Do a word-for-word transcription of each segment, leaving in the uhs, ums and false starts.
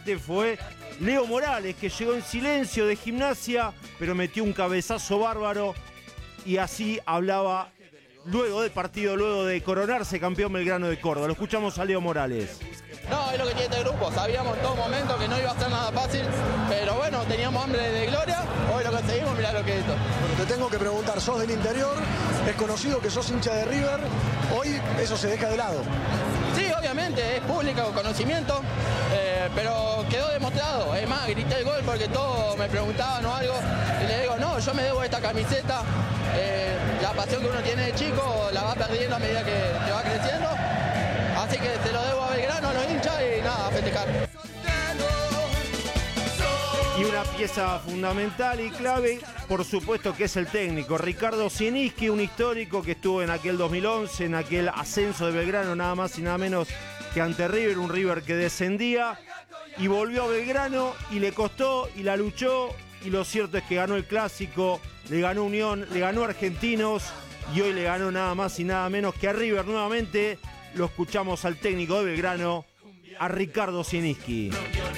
empate fue Leo Morales, que llegó en silencio de Gimnasia, pero metió un cabezazo bárbaro y así hablaba luego del partido, luego de coronarse campeón Belgrano de Córdoba. Lo escuchamos a Leo Morales. No, es lo que tiene este grupo. Sabíamos en todo momento que no iba a ser nada fácil, pero bueno, teníamos hambre de gloria. Hoy lo conseguimos, mirá lo que es esto. Bueno, te tengo que preguntar, sos del interior, es conocido que sos hincha de River, hoy eso se deja de lado. Sí, obviamente, es público conocimiento, eh, pero quedó demostrado. Es más, grité el gol porque todos me preguntaban o algo, y le digo, no, yo me debo esta camiseta. Eh, la pasión que uno tiene de chico la va perdiendo a medida que, que va creciendo. Así que te lo debo a Belgrano, a los hinchas y nada, a festejar. Y una pieza fundamental y clave, por supuesto, que es el técnico Ricardo Sieniski, un histórico que estuvo en aquel dos mil once, en aquel ascenso de Belgrano, nada más y nada menos que ante River, un River que descendía y volvió a Belgrano y le costó y la luchó, y lo cierto es que ganó el clásico, le ganó Unión, le ganó Argentinos y hoy le ganó nada más y nada menos que a River nuevamente. Lo escuchamos al técnico de Belgrano, a Ricardo Sieniski.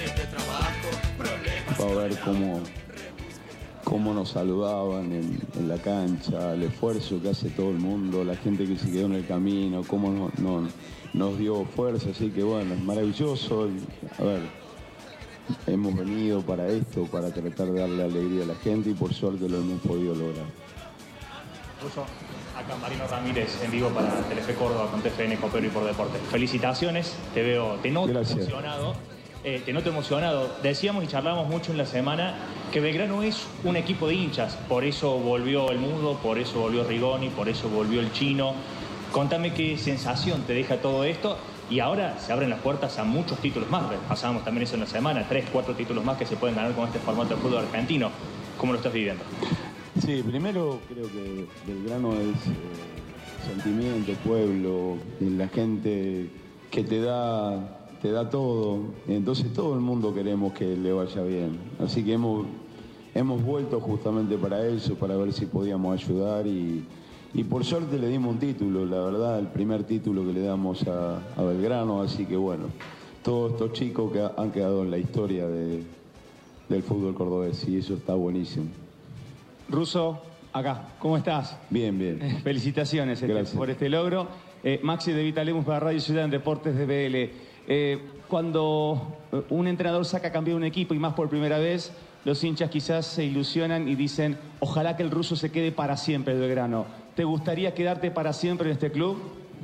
A ver cómo, cómo nos saludaban en, en la cancha, el esfuerzo que hace todo el mundo, la gente que se quedó en el camino, cómo no, no, nos dio fuerza, así que bueno, es maravilloso. A ver, hemos venido para esto, para tratar de darle alegría a la gente y por suerte lo hemos podido lograr. Ruso, acá Marino Ramírez en vivo para Telefe Córdoba con T F N, Copero y por Deporte. Felicitaciones, te veo, te noto Gracias. emocionado. Eh, te noto emocionado. Decíamos y charlábamos mucho en la semana que Belgrano es un equipo de hinchas, por eso volvió el Mudo, por eso volvió Rigoni, por eso volvió el Chino. Contame qué sensación te deja todo esto y ahora se abren las puertas a muchos títulos más. Pasábamos también eso en la semana, tres, cuatro títulos más que se pueden ganar con este formato de fútbol argentino. ¿Cómo lo estás viviendo? Sí, primero creo que Belgrano es eh, sentimiento, pueblo, la gente que te da... te da todo, entonces todo el mundo queremos que le vaya bien, así que hemos, hemos vuelto justamente para eso, para ver si podíamos ayudar y, y por suerte le dimos un título, la verdad, el primer título que le damos a, a Belgrano, así que bueno, todos estos chicos que han quedado en la historia de, del fútbol cordobés y eso está buenísimo. Ruso, acá, ¿cómo estás? Bien, bien. Felicitaciones este, por este logro. Eh, Maxi de Vitalemus para Radio Ciudad en Deportes de B L. Eh, cuando un entrenador saca campeón un equipo y más por primera vez, los hinchas quizás se ilusionan y dicen, ojalá que el Ruso se quede para siempre en Belgrano. ¿Te gustaría quedarte para siempre en este club?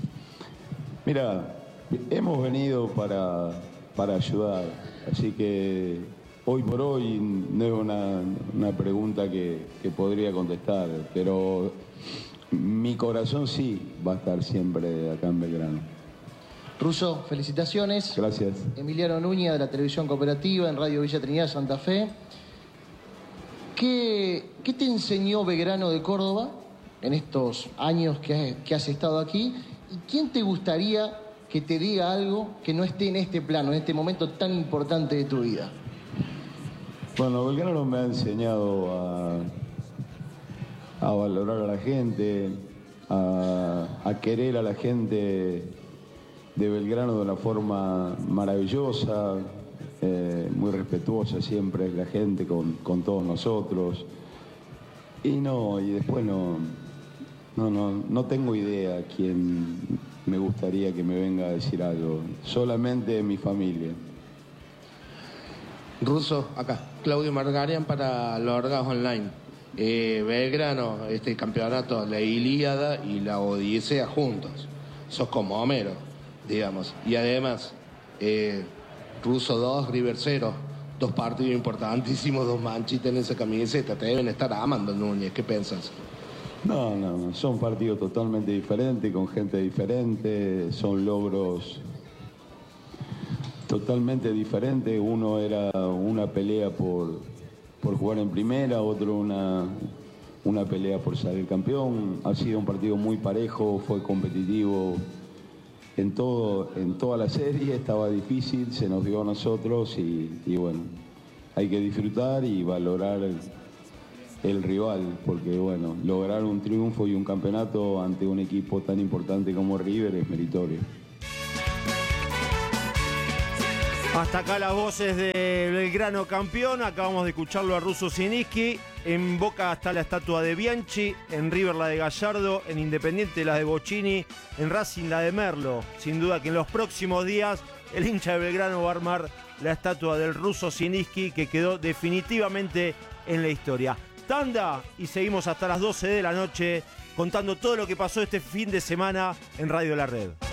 Mira, hemos venido para, para ayudar, así que hoy por hoy no es una, una pregunta que, que podría contestar, pero mi corazón sí va a estar siempre acá en Belgrano. Ruso, felicitaciones. Gracias. Emiliano Núñez de la Televisión Cooperativa en Radio Villa Trinidad, Santa Fe. ¿Qué, qué te enseñó Belgrano de Córdoba en estos años que has, que has estado aquí? ¿Y quién te gustaría que te diga algo que no esté en este plano, en este momento tan importante de tu vida? Bueno, Belgrano me ha enseñado a, a valorar a la gente, a, a querer a la gente de Belgrano de una forma maravillosa, eh, muy respetuosa siempre la gente con, con todos nosotros. Y no, y después no, no, no, no tengo idea quién me gustaría que me venga a decir algo, solamente mi familia. Ruso, acá, Claudio Margarian para Lorgas Online. Eh, Belgrano, este campeonato, la Ilíada y la Odisea juntos. Sos como Homero, digamos. Y además, eh, Ruso dos, River cero. Dos partidos importantísimos, dos manchitas en esa camiseta. Te deben estar amando, Núñez. ¿Qué piensas? No, no, no. Son partidos totalmente diferentes, con gente diferente. Son logros totalmente diferentes. Uno era una pelea por, por jugar en primera, otro una, una pelea por salir campeón. Ha sido un partido muy parejo, fue competitivo. En, todo, en toda la serie estaba difícil, se nos dio a nosotros y, y bueno, hay que disfrutar y valorar el, el rival, porque bueno, lograr un triunfo y un campeonato ante un equipo tan importante como River es meritorio. Hasta acá las voces de Belgrano campeón. Acabamos de escucharlo a Russo Sieniski. En Boca está la estatua de Bianchi, en River la de Gallardo, en Independiente la de Bocchini, en Racing la de Merlo. Sin duda que en los próximos días el hincha de Belgrano va a armar la estatua del Russo Sieniski, que quedó definitivamente en la historia. Tanda y seguimos hasta las doce de la noche contando todo lo que pasó este fin de semana en Radio La Red.